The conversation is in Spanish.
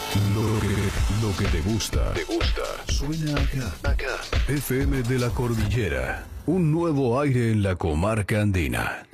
Lo que te gusta. Te gusta. Suena acá. Acá. FM de la Cordillera. Un nuevo aire en la comarca andina.